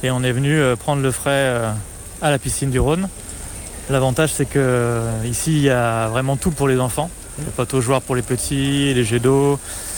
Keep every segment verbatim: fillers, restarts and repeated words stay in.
Et on est venu euh, prendre le frais euh, à la piscine du Rhône. L'avantage, c'est qu'ici, euh, il y a vraiment tout pour les enfants. Il y a pas joueurs pour les petits, les jets d'eau.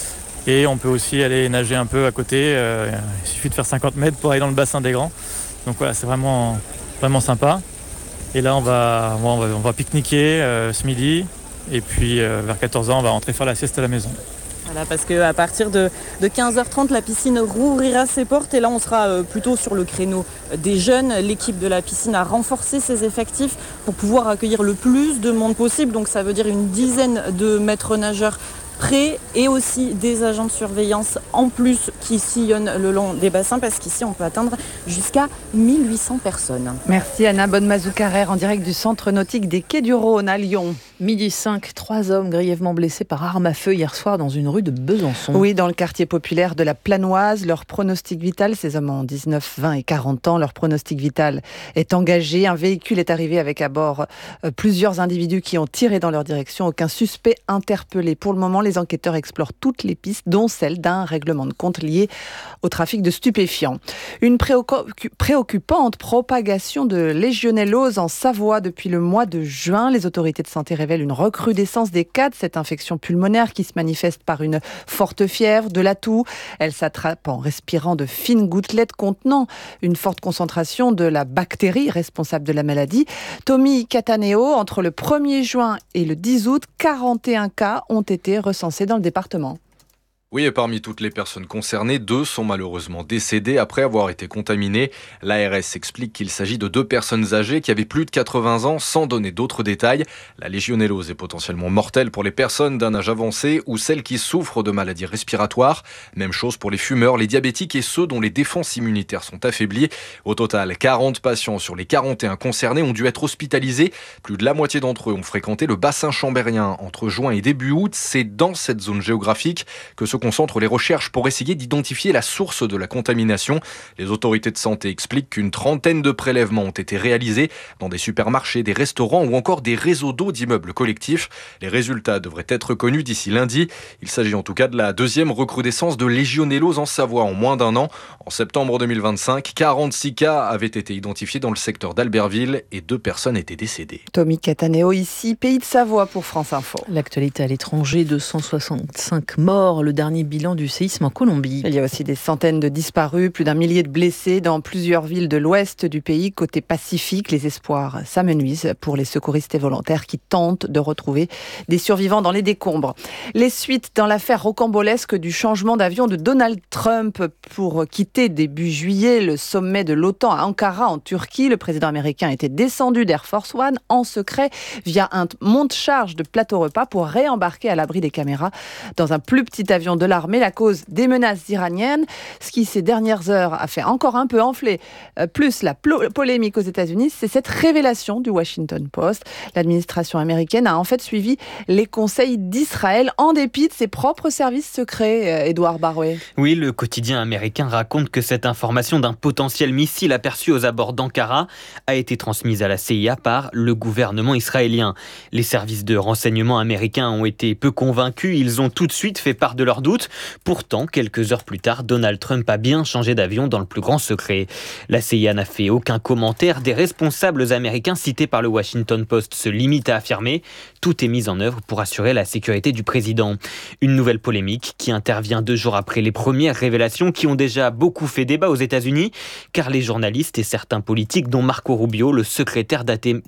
Et on peut aussi aller nager un peu à côté. Euh, il suffit de faire cinquante mètres pour aller dans le bassin des grands. Donc voilà, c'est vraiment, vraiment sympa. Et là, on va, on va, on va pique-niquer euh, ce midi. Et puis, euh, vers quatorze heures, on va rentrer faire la sieste à la maison. Voilà, parce qu'à partir de, de quinze heures trente, la piscine rouvrira ses portes. Et là, on sera euh, plutôt sur le créneau des jeunes. L'équipe de la piscine a renforcé ses effectifs pour pouvoir accueillir le plus de monde possible. Donc, ça veut dire une dizaine de maîtres nageurs prêts et aussi des agents de surveillance en plus qui sillonnent le long des bassins parce qu'ici on peut atteindre jusqu'à mille huit cents personnes. Merci Anna Bonne-Mazou-Carrère en direct du centre nautique des Quais du Rhône à Lyon. Midi cinq, trois hommes grièvement blessés par arme à feu hier soir dans une rue de Besançon. Oui, dans le quartier populaire de la Planoise. Leur pronostic vital, ces hommes ont dix-neuf, vingt et quarante ans, leur pronostic vital est engagé. Un véhicule est arrivé avec à bord euh, plusieurs individus qui ont tiré dans leur direction. Aucun suspect interpellé. Pour le moment, les enquêteurs explorent toutes les pistes, dont celle d'un règlement de compte lié au trafic de stupéfiants. Une préoccupante propagation de légionellose en Savoie depuis le mois de juin. Les autorités de santé révèlent une recrudescence des cas de cette infection pulmonaire qui se manifeste par une forte fièvre, de la toux. Elle s'attrape en respirant de fines gouttelettes contenant une forte concentration de la bactérie responsable de la maladie. Tommy Cataneo, entre le premier juin et le dix août, quarante et un cas ont été recensés dans le département. Oui, et parmi toutes les personnes concernées, deux sont malheureusement décédées après avoir été contaminées. L'A R S explique qu'il s'agit de deux personnes âgées qui avaient plus de quatre-vingts ans sans donner d'autres détails. La légionellose est potentiellement mortelle pour les personnes d'un âge avancé ou celles qui souffrent de maladies respiratoires. Même chose pour les fumeurs, les diabétiques et ceux dont les défenses immunitaires sont affaiblies. Au total, quarante patients sur les quarante et un concernés ont dû être hospitalisés. Plus de la moitié d'entre eux ont fréquenté le bassin chambérien entre juin et début août. C'est dans cette zone géographique que se concentrent les recherches pour essayer d'identifier la source de la contamination. Les autorités de santé expliquent qu'une trentaine de prélèvements ont été réalisés dans des supermarchés, des restaurants ou encore des réseaux d'eau d'immeubles collectifs. Les résultats devraient être connus d'ici lundi. Il s'agit en tout cas de la deuxième recrudescence de légionellose en Savoie en moins d'un an. En septembre deux mille vingt-cinq, quarante-six cas avaient été identifiés dans le secteur d'Albertville et deux personnes étaient décédées. Tommy Cataneo ici, Pays de Savoie pour France Info. L'actualité à l'étranger, deux cent soixante-cinq morts, le dernier bilan du séisme en Colombie. Il y a aussi des centaines de disparus, plus d'un millier de blessés dans plusieurs villes de l'ouest du pays. Côté Pacifique, les espoirs s'amenuisent pour les secouristes et volontaires qui tentent de retrouver des survivants dans les décombres. Les suites dans l'affaire rocambolesque du changement d'avion de Donald Trump pour quitter début juillet le sommet de l'OTAN à Ankara en Turquie. Le président américain était descendu d'Air Force One en secret via un monte-charge de plateau repas pour réembarquer à l'abri des caméras dans un plus petit avion de l'armée. La cause des menaces iraniennes, ce qui ces dernières heures a fait encore un peu enfler euh, plus la plo- polémique aux États-Unis, c'est cette révélation du Washington Post. L'administration américaine a en fait suivi les conseils d'Israël en dépit de ses propres services secrets. euh, Édouard Barouet. Oui, le quotidien américain raconte que cette information d'un potentiel missile aperçu aux abords d'Ankara a été transmise à la C I A par le gouvernement israélien. Les services de renseignement américains ont été peu convaincus. Ils ont tout de suite fait part de leurs doutes. Pourtant, quelques heures plus tard, Donald Trump a bien changé d'avion dans le plus grand secret. La C I A n'a fait aucun commentaire. Des responsables américains cités par le Washington Post se limitent à affirmer « Tout est mis en œuvre pour assurer la sécurité du président ». Une nouvelle polémique qui intervient deux jours après les premières révélations qui ont déjà beaucoup fait débat aux États-Unis, car les journalistes et certains politiques, dont Marco Rubio, le secrétaire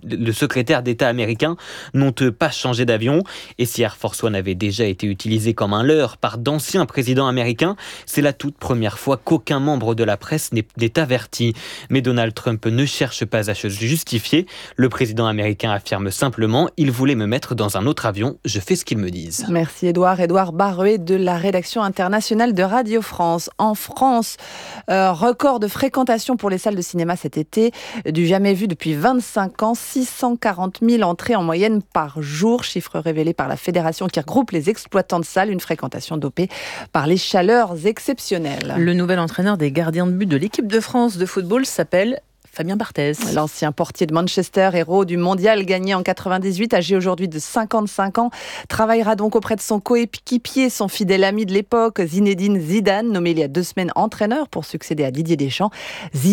d'État américain, n'ont eux pas changé d'avion. Et si Air Force One avait déjà été utilisé comme un leurre par d'anciens présidents américains, c'est la toute première fois qu'aucun membre de la presse n'est, n'est averti. Mais Donald Trump ne cherche pas à se justifier. Le président américain affirme simplement « Il voulait me mettre dans un autre avion, je fais ce qu'ils me disent ». Merci Édouard. Édouard Barouet de la rédaction internationale de Radio France. En France, euh, record de fréquentation pour les salles de cinéma cet été, du jamais vu depuis vingt-cinq ans, six cent quarante mille entrées en moyenne par jour, chiffre révélé par la fédération qui regroupe les exploitants de salles, une fréquentation dopée par les chaleurs exceptionnelles. Le nouvel entraîneur des gardiens de but de l'équipe de France de football s'appelle Fabien Barthez. L'ancien portier de Manchester, héros du mondial gagné en quatre-vingt-dix-huit, âgé aujourd'hui de cinquante-cinq ans, travaillera donc auprès de son coéquipier, son fidèle ami de l'époque, Zinedine Zidane, nommé il y a deux semaines entraîneur pour succéder à Didier Deschamps.